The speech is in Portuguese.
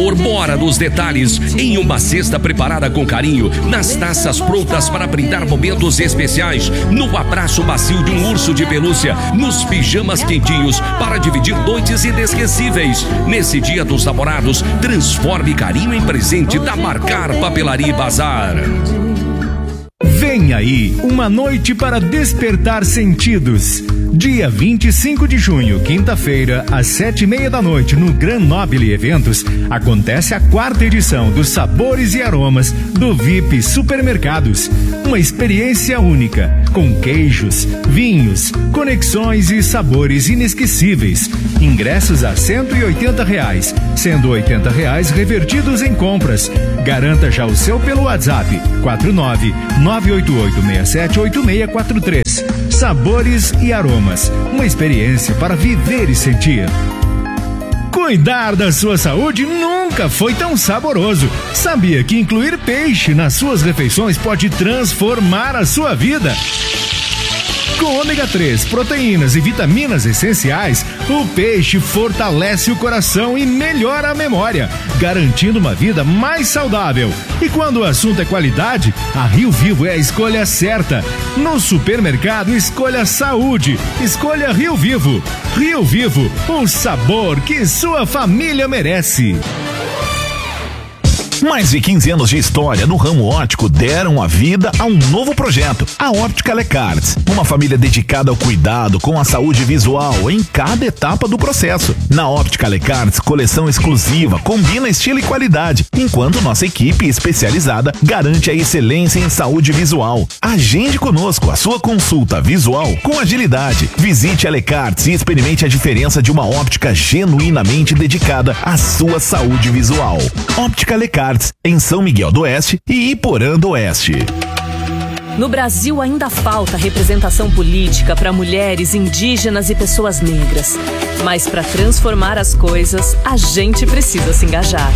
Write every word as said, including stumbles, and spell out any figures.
amor mora nos detalhes, em uma cesta preparada com carinho, nas taças prontas para brindar momentos especiais, no abraço macio de um urso de pelúcia, nos pijamas quentinhos para dividir noites inesquecíveis. Nesse Dia dos Namorados, transforme carinho em presente da Marcar Papelaria e Bazar. Vem aí, uma noite para despertar sentidos. Dia vinte e cinco de junho, quinta-feira, às sete e meia da noite, no Gran Nobile Eventos, acontece a quarta edição dos Sabores e Aromas do V I P Supermercados. Uma experiência única, com queijos, vinhos, conexões e sabores inesquecíveis. Ingressos a cento e oitenta reais, sendo oitenta reais revertidos em compras. Garanta já o seu pelo WhatsApp quatro nove nove oito oito seis sete oito seis quatro três. Sabores e Aromas, uma experiência para viver e sentir. Cuidar da sua saúde nunca foi tão saboroso. Sabia que incluir peixe nas suas refeições pode transformar a sua vida? Com ômega três, proteínas e vitaminas essenciais, o peixe fortalece o coração e melhora a memória, garantindo uma vida mais saudável. E quando o assunto é qualidade, a Rio Vivo é a escolha certa. No supermercado, escolha saúde. Escolha Rio Vivo. Rio Vivo, o sabor que sua família merece. Mais de quinze anos de história no ramo óptico deram a vida a um novo projeto, a Óptica Lecarts. Uma família dedicada ao cuidado com a saúde visual em cada etapa do processo. Na Óptica Lecarts, coleção exclusiva, combina estilo e qualidade, enquanto nossa equipe especializada garante a excelência em saúde visual. Agende conosco a sua consulta visual com agilidade. Visite a Lecarts e experimente a diferença de uma óptica genuinamente dedicada à sua saúde visual. Óptica Lecarts, em São Miguel do Oeste e Iporã do Oeste. No Brasil ainda falta representação política para mulheres, indígenas e pessoas negras. Mas para transformar as coisas, a gente precisa se engajar.